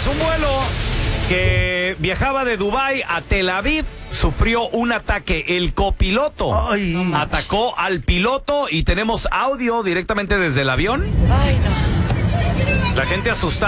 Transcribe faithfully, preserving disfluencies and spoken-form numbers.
un vuelo que viajaba de Dubái a Tel Aviv sufrió un ataque. El copiloto Ay. atacó al piloto y tenemos audio directamente desde el avión. Ay, no. La gente asustada.